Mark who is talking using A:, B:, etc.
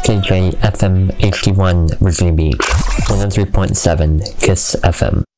A: KJ FM HD1 Virginia Beach, 103.7 KISS FM.